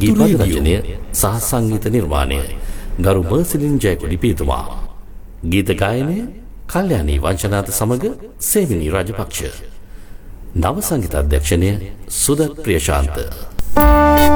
ගීත රචනය සහ සංගීත නිර්මාණය ගරු මර්සිලින් ජයකොඩි පියතුමා. ගීත ගායනය කල්යාණී වංශනාත සමග සේවිනී රාජපක්ෂ. නව සංගීත අධ්‍යක්ෂණය සුදත් ප්‍රියශාන්ත.